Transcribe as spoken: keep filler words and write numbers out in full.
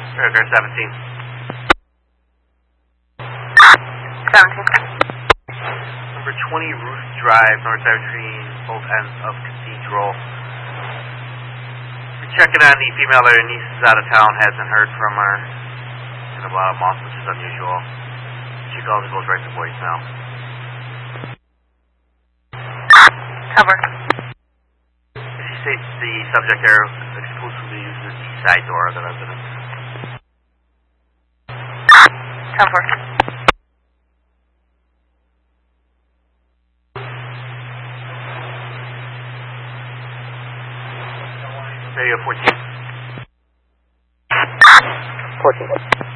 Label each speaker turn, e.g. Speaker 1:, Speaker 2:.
Speaker 1: Paragraph seventeen.
Speaker 2: seventeen.
Speaker 1: Number twenty, Ruth Drive, north side between both ends of Cathedral. We're checking on the female that her niece is out of town, hasn't heard from her in about a month, which is unusual. She calls and goes right to voicemail.
Speaker 2: Cover.
Speaker 1: She states the subject there exclusively uses the side door of the residence.
Speaker 2: Cover.
Speaker 1: Radio fourteen.
Speaker 3: fourteen.